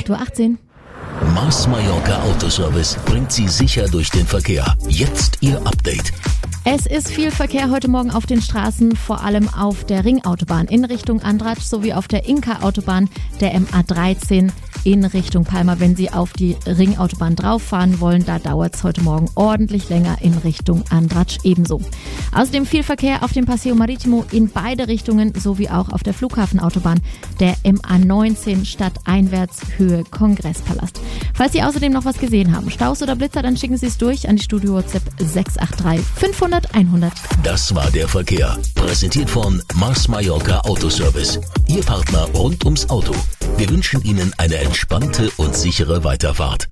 8:18 Uhr. Mars Mallorca Autoservice bringt Sie sicher durch den Verkehr. Jetzt Ihr Update. Es ist viel Verkehr heute Morgen auf den Straßen, vor allem auf der Ringautobahn in Richtung Andratx sowie auf der Inka-Autobahn der MA13 in Richtung Palma. Wenn Sie auf die Ringautobahn drauf fahren wollen, da dauert es heute Morgen ordentlich länger in Richtung Andratx ebenso. Außerdem viel Verkehr auf dem Paseo Maritimo in beide Richtungen sowie auch auf der Flughafenautobahn der MA19 stadteinwärts Höhe Kongresspalast. Falls Sie außerdem noch was gesehen haben, Staus oder Blitzer, dann schicken Sie es durch an die Studio-WhatsApp 683 500 100. Das war der Verkehr. Präsentiert von Mars Mallorca Autoservice. Ihr Partner rund ums Auto. Wir wünschen Ihnen eine entspannte und sichere Weiterfahrt.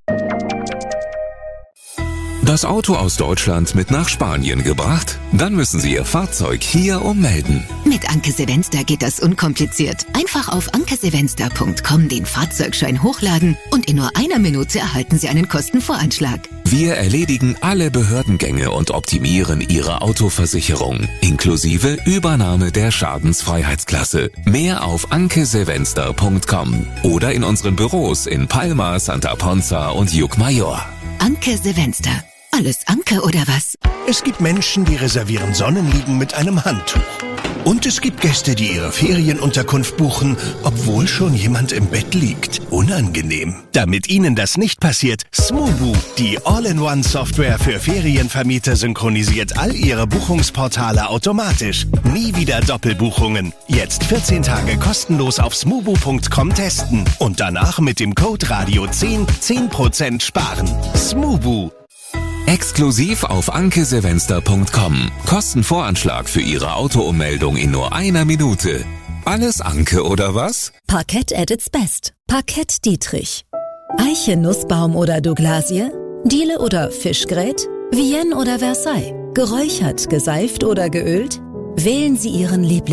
Das Auto aus Deutschland mit nach Spanien gebracht? Dann müssen Sie Ihr Fahrzeug hier ummelden. Mit Anke Sevenster geht das unkompliziert. Einfach auf ankesevenster.com den Fahrzeugschein hochladen und in nur einer Minute erhalten Sie einen Kostenvoranschlag. Wir erledigen alle Behördengänge und optimieren Ihre Autoversicherung, inklusive Übernahme der Schadensfreiheitsklasse. Mehr auf ankesevenster.com oder in unseren Büros in Palma, Santa Ponza und Llucmajor. Anke Sevenster. Alles Anke oder was? Es gibt Menschen, die reservieren Sonnenliegen mit einem Handtuch. Und es gibt Gäste, die ihre Ferienunterkunft buchen, obwohl schon jemand im Bett liegt. Unangenehm. Damit Ihnen das nicht passiert, Smoobu, die All-in-One-Software für Ferienvermieter, synchronisiert all Ihre Buchungsportale automatisch. Nie wieder Doppelbuchungen. Jetzt 14 Tage kostenlos auf smoobu.com testen. Und danach mit dem Code Radio10 10% sparen. Smoobu. Exklusiv auf ankesevenster.com. Kostenvoranschlag für Ihre Autoummeldung in nur einer Minute. Alles Anke oder was? Parkett at its best. Parkett Dietrich. Eiche, Nussbaum oder Douglasie? Diele oder Fischgrät? Vienne oder Versailles? Geräuchert, geseift oder geölt? Wählen Sie Ihren Lieblings.